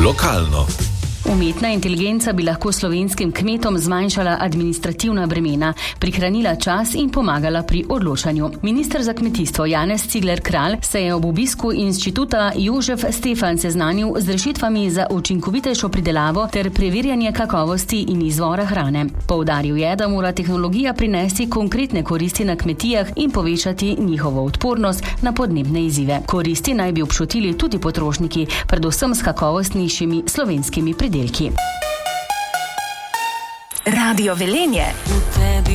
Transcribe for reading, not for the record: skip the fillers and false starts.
Lokalno. Umetna inteligenca bi lahko slovenskim kmetom zmanjšala administrativna bremena, prihranila čas in pomagala pri odločanju. Minister za kmetijstvo Janez Cigler Kralj se je ob obisku inštituta Jožef Stefan seznanil z rešitvami za učinkovitejšo pridelavo ter preverjanje kakovosti in izvora hrane. Poudaril je, da mora tehnologija prinesti konkretne koristi na kmetijah in povečati njihovo odpornost na podnebne izzive. Koristi naj bi občutili tudi potrošniki, predvsem s kakovostnejšimi slovenskimi pridelki. Radio Velenje.